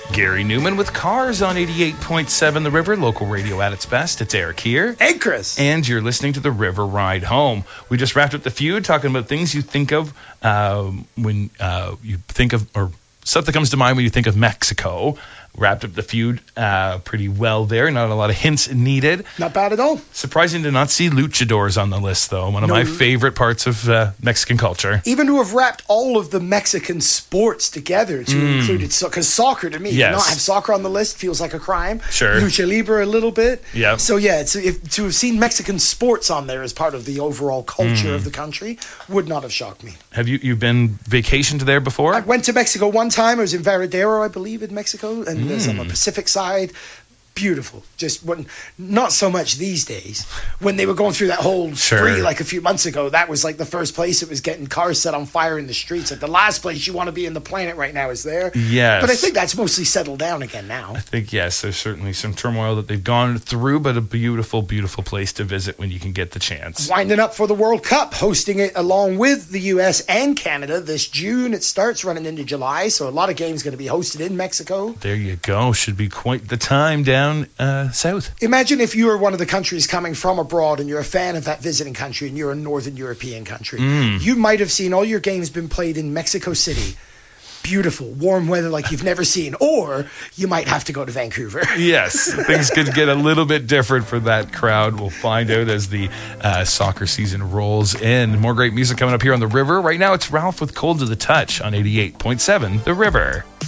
Gary Newman with Cars on 88.7 The River, local radio at its best. It's Eric here. Hey, Chris. And you're listening to The River Ride Home. We just wrapped up the feud talking about things you think of when you think of, or stuff that comes to mind when you think of Mexico. Wrapped up the feud pretty well there. Not a lot of hints needed. Not bad at all. Surprising to not see luchadors on the list, though. One of my favorite parts of Mexican culture. Even to have wrapped all of the Mexican sports together to include it. Because soccer, to me, to not have soccer on the list feels like a crime. Sure. Lucha Libre a little bit. Yeah. So, yeah, to have seen Mexican sports on there as part of the overall culture of the country would not have shocked me. Have you been vacationed there before? I went to Mexico one time. I was in Varadero, I believe, in Mexico. And there's on the Pacific side. Beautiful. Just not so much these days. When they were going through that whole spree like a few months ago, that was like the first place it was getting cars set on fire in the streets. Like the last place you want to be in the planet right now is there. Yes. But I think that's mostly settled down again now. I think, yes, there's certainly some turmoil that they've gone through, but a beautiful, beautiful place to visit when you can get the chance. Winding up for the World Cup, hosting it along with the US and Canada this June. It starts running into July, so a lot of games going to be hosted in Mexico. There you go. Should be quite the time down south. Imagine if you were one of the countries coming from abroad and you're a fan of that visiting country and you're a Northern European country. You might have seen all your games been played in Mexico City. Beautiful, warm weather like you've never seen. Or you might have to go to Vancouver. Yes, things could get a little bit different for that crowd. We'll find out as the soccer season rolls in. More great music coming up here on The River. Right now, it's Ralph with Cold to the Touch on 88.7 The River.